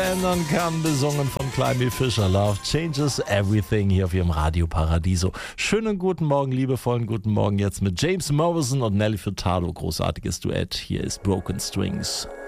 verändern kann, besungen von Climby Fisher. Love changes everything hier auf ihrem Radio Paradiso. Schönen guten Morgen, liebevollen guten Morgen jetzt mit James Morrison und Nelly Furtado. Großartiges Duett. Hier ist Broken Strings.